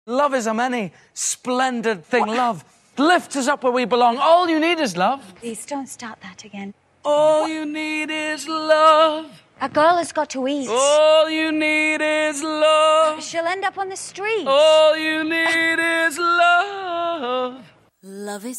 Love is a many splendid thing. Love lifts us up where we belong. All you need is love. Please don't start that again. All you need is love. A girl has got to eat. All you need is love. She'll end up on the street. All you need is love. Love is